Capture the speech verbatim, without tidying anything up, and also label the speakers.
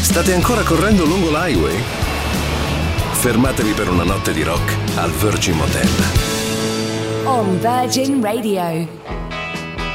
Speaker 1: State ancora correndo lungo l'highway? Fermatevi per una notte di rock al Virgin Motel.
Speaker 2: On Virgin Radio.